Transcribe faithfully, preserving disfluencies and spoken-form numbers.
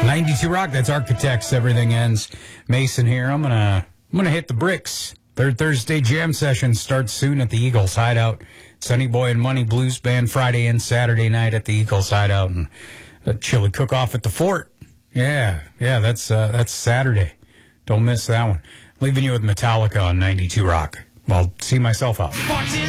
ninety-two Rock, that's Architects, Everything Ends. Mason here. I'm gonna I'm gonna hit the bricks. Third Thursday jam session starts soon at the Eagles Hideout. Sunny Boy and Money Blues Band Friday and Saturday night at the Eagles Hideout, and a chili cook-off at the Fort. Yeah, yeah, that's uh, that's Saturday. Don't miss that one. Leaving you with Metallica on ninety-two Rock. I'll see myself out.